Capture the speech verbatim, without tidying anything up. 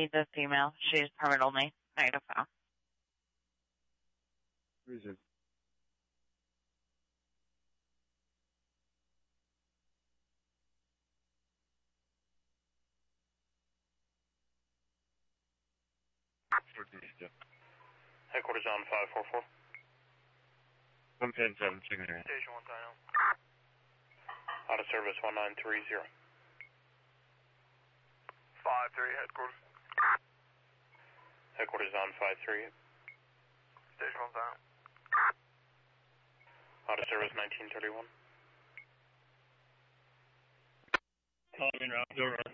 the female. She's permit only. Negative file. Reason. Headquarters on five four four. one ten seven, checking in. Station one Dino. Out of service one nine three zero. five three, headquarters. Headquarters on five three. Station one Dino. Out of service nineteen thirty-one. Calling in route, door run.